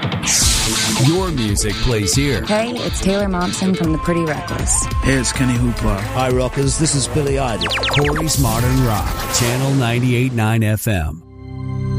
Your music plays here. Hey, it's Taylor Momsen from The Pretty Reckless. Hey, it's Kenny Hoopla. Hi, rockers. This is Billy Idol. Corey's Modern Rock, Channel 98.9 FM.